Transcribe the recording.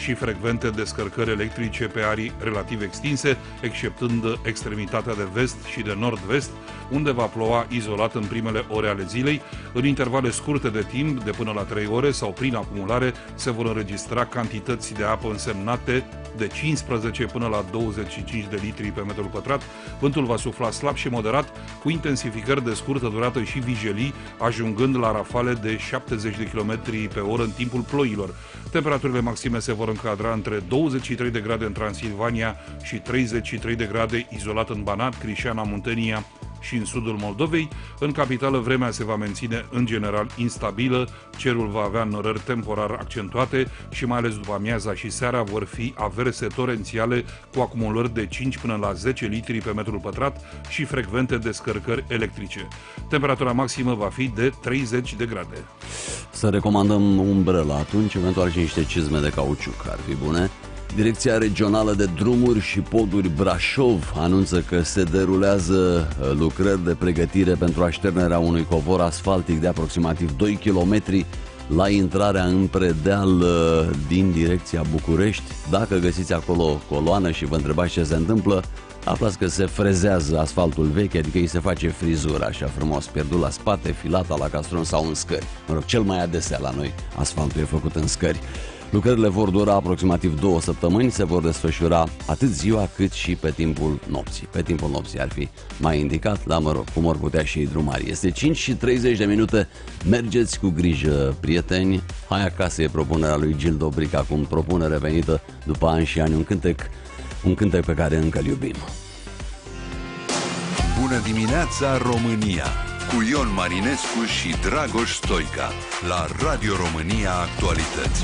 și frecvente descărcări electrice pe arii relativ extinse, exceptând extremitatea de vest și de nord-vest, unde va ploua izolat în primele ore ale zilei. În intervale scurte de timp, de până la 3 ore sau prin acumulare, se vor înregistra cantități de apă însemnate de 15 până la 25 de litri pe metru pătrat. Vântul va sufla slab și moderat, cu intensificări de scurtă durată și vijelii, ajungând la rafale de 70 de km pe oră în timpul ploilor. Temperaturile maxime se vor încadra între 23 de grade în Transilvania și 33 de grade izolat în Banat, Crișana, Muntenia și în sudul Moldovei. În capitală vremea se va menține în general instabilă, cerul va avea înnorări temporar accentuate și mai ales după amiaza și seara vor fi averse torențiale cu acumulări de 5 până la 10 litri pe metru pătrat și frecvente descărcări electrice. Temperatura maximă va fi de 30 de grade. Să recomandăm umbrela atunci, eventual și niște cizme de cauciuc ar fi bune. Direcția Regională de Drumuri și Poduri Brașov anunță că se derulează lucrări de pregătire pentru așternerea unui covor asfaltic de aproximativ 2 km la intrarea în Predeal din direcția București. Dacă găsiți acolo coloană și vă întrebați ce se întâmplă, aflați că se frezează asfaltul vechi, adică îi se face frizură așa frumos, pierdut la spate, filata la castron sau în scări. Mă rog, cel mai adesea la noi asfaltul e făcut în scări. Lucrările vor dura aproximativ 2 săptămâni, se vor desfășura atât ziua cât și pe timpul nopții. Pe timpul nopții ar fi mai indicat, dar mă rog, cum or putea și drumarii. Este 5:30, mergeți cu grijă, prieteni. Hai acasă e propunerea lui Gil Dobric, acum propunere venită după ani și ani, un cântec pe care încă îl iubim. Bună dimineața, România! Cu Ion Marinescu și Dragoș Stoica la Radio România Actualități.